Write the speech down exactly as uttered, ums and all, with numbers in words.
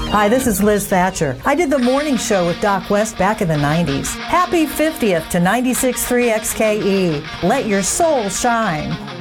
Hi, this is Liz Thatcher. I did the morning show with Doc West back in the nineties. Happy fiftieth to ninety-six point three X K E. Let your soul shine.